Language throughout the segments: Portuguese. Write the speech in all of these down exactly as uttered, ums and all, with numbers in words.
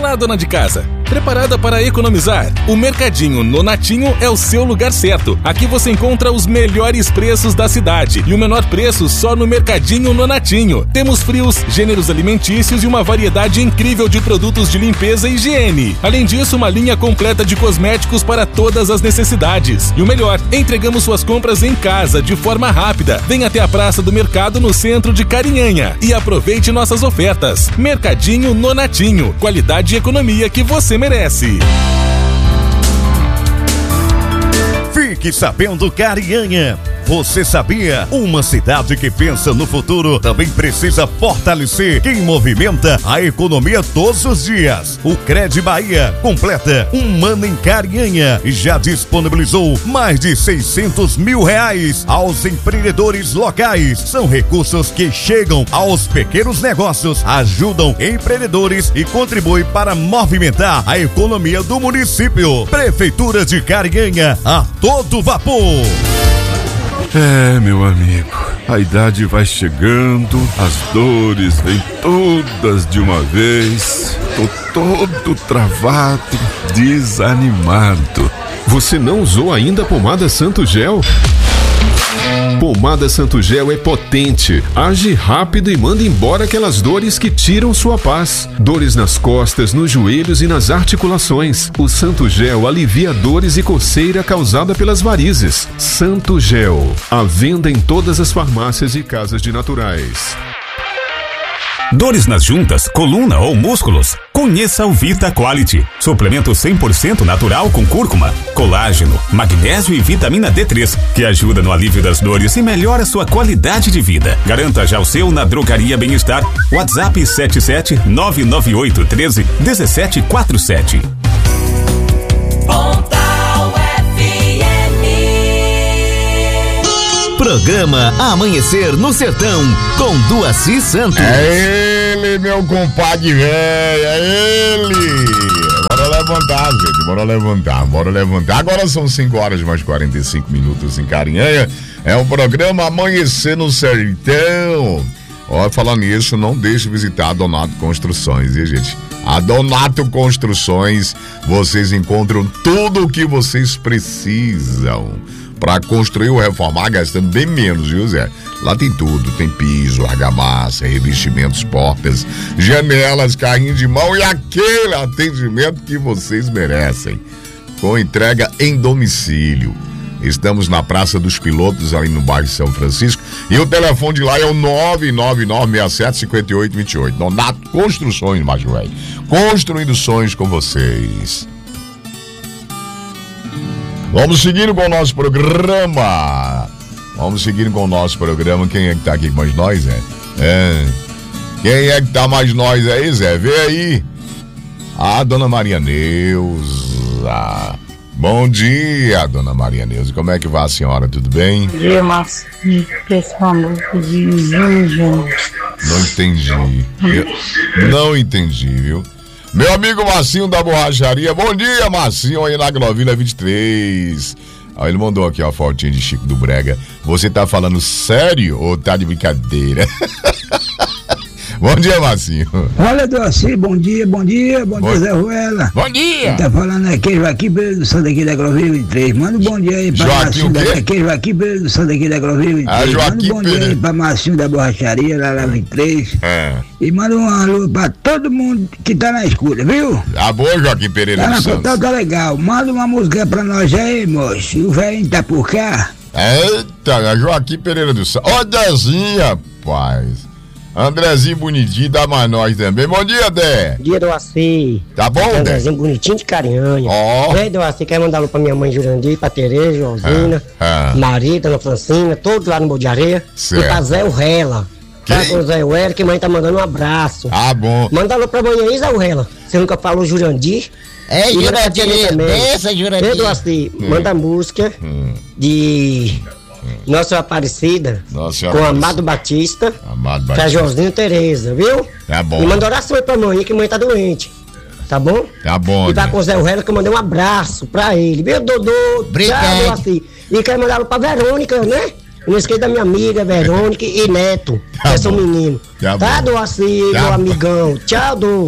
Olá, dona de casa. Preparada para economizar? O Mercadinho Nonatinho é o seu lugar certo. Aqui você encontra os melhores preços da cidade e o menor preço só no Mercadinho Nonatinho. Temos frios, gêneros alimentícios e uma variedade incrível de produtos de limpeza e higiene. Além disso, uma linha completa de cosméticos para todas as necessidades. E o melhor, entregamos suas compras em casa de forma rápida. Venha até a Praça do Mercado no centro de Carinhanha e aproveite nossas ofertas. Mercadinho Nonatinho. Qualidade e economia que você merece. Fique sabendo, Carinhanha. Você sabia? Uma cidade que pensa no futuro também precisa fortalecer quem movimenta a economia todos os dias. O Cred Bahia completa um ano em Carinhanha e já disponibilizou mais de seiscentos mil reais aos empreendedores locais. São recursos que chegam aos pequenos negócios, ajudam empreendedores e contribuem para movimentar a economia do município. Prefeitura de Carinhanha, a todo vapor. É, meu amigo, a idade vai chegando, as dores vêm todas de uma vez. Tô todo travado, desanimado. Você não usou ainda a pomada Santo Gel? Pomada Santo Gel é potente, age rápido e manda embora aquelas dores que tiram sua paz. Dores nas costas, nos joelhos e nas articulações. O Santo Gel alivia dores e coceira causada pelas varizes. Santo Gel, à venda em todas as farmácias e casas de naturais. Dores nas juntas, coluna ou músculos? Conheça o Vita Quality. Suplemento cem por cento natural com cúrcuma, colágeno, magnésio e vitamina D três, que ajuda no alívio das dores e melhora sua qualidade de vida. Garanta já o seu na Drogaria Bem-Estar. WhatsApp sete sete nove nove oito um três um sete quatro sete. Programa Amanhecer no Sertão, com Duaci Santos. É ele, meu compadre velho, é ele. Bora levantar, gente, bora levantar, bora levantar. Agora são cinco horas mais quarenta e cinco minutos em Carinhanha. É o programa Amanhecer no Sertão. Ó, falando nisso, não deixe de visitar a Donato Construções, viu, gente? A Donato Construções, vocês encontram tudo o que vocês precisam para construir ou reformar, gastando bem menos, viu, Zé? Lá tem tudo, tem piso, argamassa, revestimentos, portas, janelas, carrinho de mão e aquele atendimento que vocês merecem, com entrega em domicílio. Estamos na Praça dos Pilotos, ali no bairro São Francisco, e o telefone de lá é o nove nove nove seis sete cinco oito dois oito. Donato Construções, Macho Velho. Construindo sonhos com vocês. Vamos seguindo com o nosso programa. Vamos seguindo com o nosso programa. Quem é que tá aqui com mais nós, Zé? É. Quem é que tá mais nós aí, Zé? Vê aí. A dona Maria Neuza. Bom dia, dona Maria Neuza. Como é que vai a senhora? Tudo bem? Bom dia, Marcinho. Pessoal, de Júnior. Não entendi. Eu não entendi, viu? Meu amigo Marcinho da Borracharia. Bom dia, Marcinho, aí na Agrovila vinte e três. Aí ele mandou aqui uma fotinha de Chico do Brega. Você tá falando sério ou tá de brincadeira? Bom dia, Marcinho. Olha, Doci, bom dia, bom dia, bom, bom dia, Zé Ruela. Bom dia. Quem tá falando aqui, Joaquim Pedro do Santo aqui da Agrovila vinte e três. Manda um bom dia aí pra Marcinho da aqui, Joaquim Pedro do Santo aqui da Agrovila vinte e três. Ah, manda um bom Pedro. dia aí pra Marcinho da Borracharia, lá na vinte e três. É. E manda um alô pra todo mundo que tá na escuta, viu? Tá bom, Joaquim Pereira tá dos Santos. Tá, tá legal. Manda uma música pra nós aí, moço. O velho tá por cá. Eita, Joaquim Pereira dos Santos. Ó, Dezinha, rapaz. Andrezinho bonitinho, dá mais nós também. Bom dia, Dé. Bom dia, Doaci. Tá bom, Dé? Andrezinho bonitinho de Carinhanha. Ó. Oh. Ei, Doaci, quer mandar alô pra minha mãe Jurandir, pra Tereza, Joãozina, ah. ah. Maria, Dona Francina, todos lá no Morro de Areia. Certo. E pra Zé Urrela. Pra o Zé Urrela, que mãe tá mandando um abraço. Ah, bom. Manda alô pra mãe aí, Zé Urrela. Você nunca falou Jurandir? É, Jurandir, essa Jurandir. Ei, Doaci, hum. manda música hum. de... Nossa Aparecida, Nossa com Aparecida. Amado Batista, Amado Batista. Pra Joãozinho Tereza, viu? Tá bom. E manda oração aí pra mãe, que mãe tá doente. Tá bom? Tá bom. E tá né? com o Zé Urrela, que eu mandei um abraço pra ele. Meu Dodô, tchau, assim. E quero mandar pra Verônica, né? Não esqueça da minha amiga Verônica e Neto, tá que são meninos. Tá, tá Doaci, tá meu amigão. Tchau, Dô.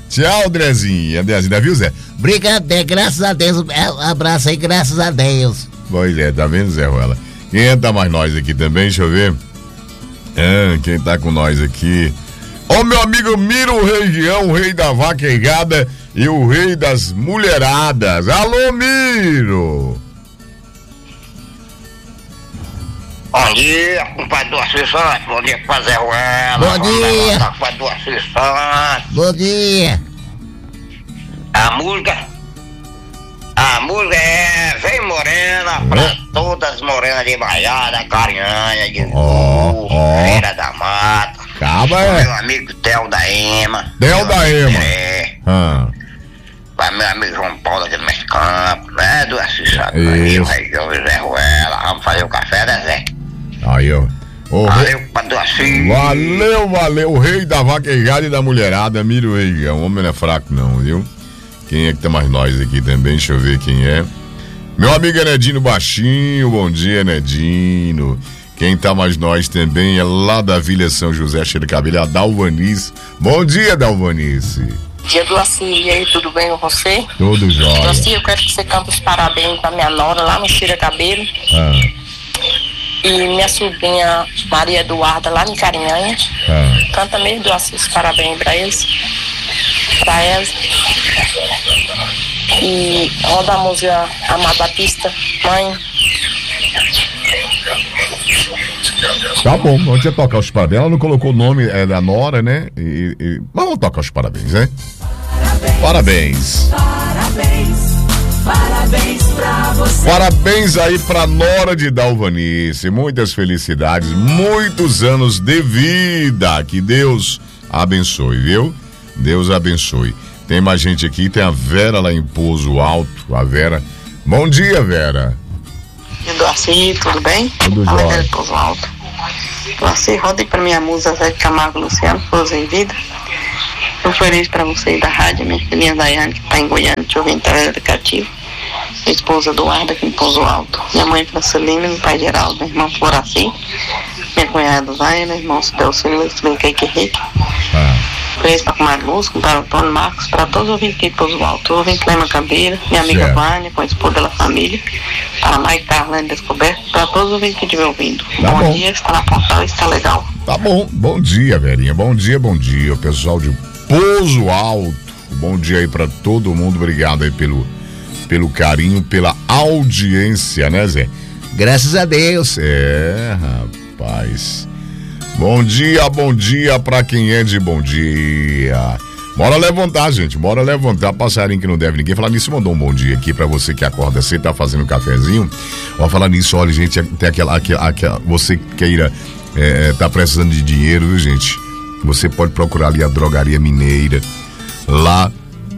Tchau, Drezinha. Drezinha, viu, Zé? Brincadeira, graças a Deus. Um abraço aí, graças a Deus. Pois é, tá vendo, Zé Ruela? Quem tá mais nós aqui também, deixa eu ver. Ah, quem tá com nós aqui? Ó, meu amigo Miro Região, o rei da vaquejada e o rei das mulheradas. Alô, Miro! Bom dia, compadre do Assis Santos. Bom dia, compadre Zé Ruela. Bom dia. Compadre do Assis Santos. Bom dia. A música, a música é Vem Morena, pra é. todas as morenas de Baiada, Carinhanha, de oh, oh. Feira da Mata. Caba é. Meu amigo Theo da Ema. Theo da Ema. É. Ah. Vai meu amigo João Paulo aqui do Mestre Campo, né? Do Assis Santos, aí, o Região Zé Ruela. Vamos fazer o café, né, Zé? Aí, ó. O valeu, rei... compadre do Assis. Valeu, valeu. O rei da vaquejada e da mulherada, Miro Região. O homem não é fraco, não, viu? Quem é que tá mais nós aqui também? Deixa eu ver quem é. Meu amigo é Nedino Baixinho. Bom dia, Nedino. Quem tá mais nós também é lá da Vila São José, cheio de cabelo, é a Dalvanice. Bom dia, Dalvanice. Dia do Assis, e aí, tudo bem com você? Tudo jóia. Assis, eu quero que você cante os parabéns pra minha nora lá no Cheira Cabelo. Ah. E minha sobrinha Maria Eduarda lá em Carinhanha. Ah. Canta mesmo do Assis, parabéns pra eles. Pra elas. E roda a música Amada Batista, mãe. Tá bom, vamos tocar os parabéns. Ela não colocou o nome é, da nora, né? E, e... Mas vamos tocar os parabéns, né? Parabéns. Parabéns. Parabéns pra você. Parabéns aí pra nora de Dalvanice. Muitas felicidades, muitos anos de vida. Que Deus abençoe, viu? Deus abençoe. Tem mais gente aqui, tem a Vera lá em Pouso Alto. A Vera. Bom dia, Vera. Eduardo, tudo bem? Tudo jóia. Pouso Alto. Eduardo, roda aí pra minha musa Zé Camargo Luciano, Pouso em Vida. Um feliz pra você da rádio, minha filhinha Daiane, que tá em Goiânia, te ouvindo através do aplicativo. Minha esposa Eduarda, aqui em Pouso Alto. Minha mãe Francelina, meu pai Geraldo, meu irmão Floraci. Minha cunhada Zaia, meu irmão Delcino, meu filho Keke Rick. Feliz pra comadre Lúcia, com o Antônio Marcos, para todos os ouvintes aqui de Pouso Alto. O ouvinte Lema Cambeira, minha amiga certo. Vânia, com a esposa da família. Para Mike Carlane Descoberto, para todos os ouvintes que estiver ouvindo. Tá bom, bom dia, está na portal, está legal. Tá bom, bom dia, Verinha. Bom dia, bom dia, o pessoal de Pouso Alto. Bom dia aí pra todo mundo. Obrigado aí pelo, pelo carinho, pela audiência, né, Zé? Graças a Deus. É, rapaz. Bom dia, bom dia pra quem é de bom dia. Bora levantar, gente. Bora levantar. Passarinho que não deve ninguém. Falar nisso, mandou um bom dia aqui pra você que acorda cedo, tá fazendo um cafezinho. Ó, falar nisso, olha, gente, tem aquela, aquela, aquela você queira, é, tá precisando de dinheiro, viu, gente? Você pode procurar ali a Drogaria Mineira. Lá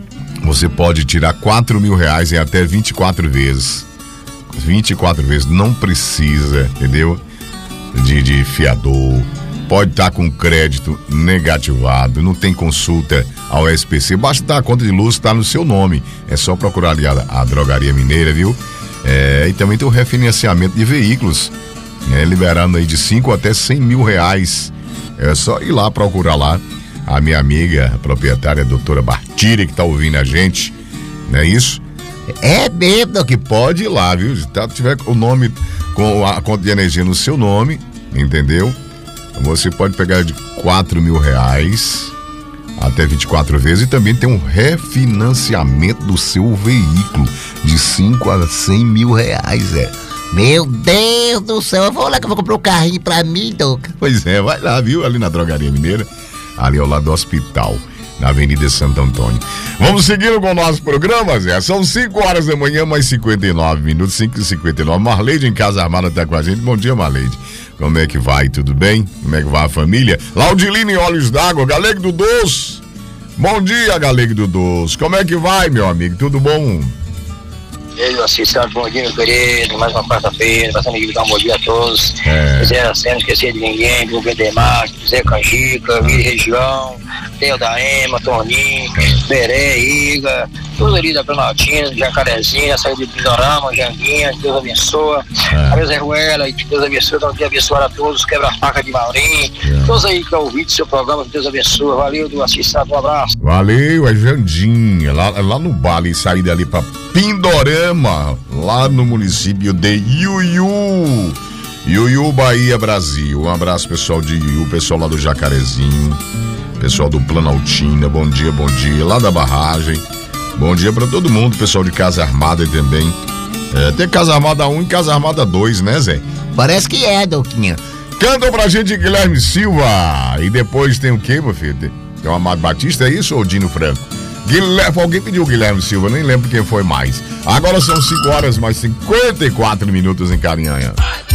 você pode tirar quatro mil reais em até vinte e quatro vezes. vinte e quatro vezes. Não precisa, entendeu? De, de fiador. Pode estar com crédito negativado. Não tem consulta ao S P C. Basta estar a conta de luz, está no seu nome. É só procurar ali a, a Drogaria Mineira, viu? É, e também tem o refinanciamento de veículos, né? Liberando aí de cinco até cem mil reais. É só ir lá procurar lá a minha amiga, a proprietária, a doutora Bartira, que tá ouvindo a gente, não é isso? É mesmo que pode ir lá, viu? Se tá, tiver o nome, com a conta de energia no seu nome, entendeu? Você pode pegar de quatro mil reais até vinte e quatro vezes e também tem um refinanciamento do seu veículo de cinco a cem mil reais, é. Meu Deus do céu, eu vou lá que eu vou comprar um carrinho pra mim, Doca. Pois é, vai lá, viu? Ali na Drogaria Mineira, ali ao lado do hospital, na Avenida Santo Antônio. Vamos seguindo com o nosso programa, Zé. São cinco horas da manhã, mais cinquenta e nove minutos, cinco e cinquenta e nove. Marleide em Casa Armada tá com a gente. Bom dia, Marleide. Como é que vai? Tudo bem? Como é que vai a família? Laudilino em Olhos d'Água, Galego do Doce. Bom dia, Galego do Doce. Como é que vai, meu amigo? Tudo bom? E aí, Assis Santos, bom dia, meu querido. Mais uma quarta-feira, passando aqui dar um bom dia a todos. É. Zé, sem esquecer de ninguém, do Vendemar, Zé Canjica, Vila Região, Theo da Ema, Torninho, Beré, Iga, todos ali da Planaltina, Jacarezinha, saída de Pindorama, Janguinha, Deus abençoa. A Zé Ruela, Deus abençoe, dá um dia abençoado a todos, quebra-faca de Maurinho, todos aí que ouviram do seu programa, Deus abençoe. Valeu, do Assistado, um abraço. Valeu, é Jandinha, lá, lá no Bale, saída ali pra Pindorama, lá no município de Iuiú. Iuiú, Bahia, Brasil. Um abraço, pessoal de Iuiú, pessoal lá do Jacarezinho, pessoal do Planaltina, bom dia, bom dia, lá da barragem. Bom dia pra todo mundo, pessoal de Casa Armada também. É, tem Casa Armada um e Casa Armada dois, né, Zé? Parece que é, Douquinha. Cantam pra gente Guilherme Silva. E depois tem o quê, meu filho? Tem o Amado Batista, é isso ou Dino Franco? Guilherme, alguém pediu o Guilherme Silva, nem lembro quem foi mais. Agora são cinco horas mais cinquenta e quatro minutos em Carinhanha.